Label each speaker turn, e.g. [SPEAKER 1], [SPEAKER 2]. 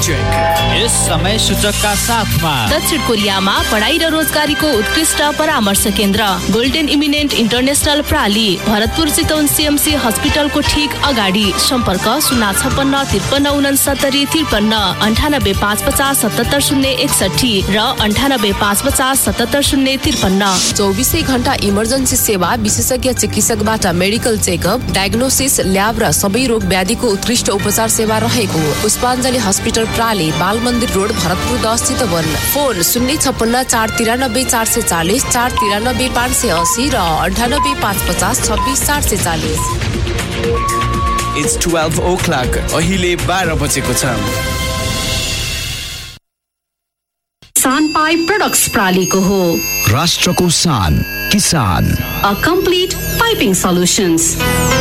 [SPEAKER 1] Check यस समय सूचकका साथमा
[SPEAKER 2] दक्षिण कोरियामा पढाइ र रोजगारीको उत्कृष्ट परामर्श केन्द्र golden eminent international प्राली Bharatpur Chitwan CMC हस्पिटलको ठीक अगाडि सम्पर्क 056 95 93 र 98 24 घण्टा इमर्जेन्सी सेवा विशेषज्ञ चिकित्सकबाट मेडिकल चेकअप डायग्नोसिस ल्याब र सबै रोग व्याधिको उत्कृष्ट उपचार सेवा रहेको पुष्पाञ्जली हस्पिटल प्राली बाल मन्दिर रोड भरतपुर 10 चितवन फोन 056 493 440 493 580 र 98 550 26 440।
[SPEAKER 3] It's 12 o'clock. अहिले 12 बजेको छ।
[SPEAKER 4] सान पाइप प्रोडक्ट्स प्रालीको हो
[SPEAKER 5] राष्ट्रको सान किसान
[SPEAKER 4] A complete piping solutions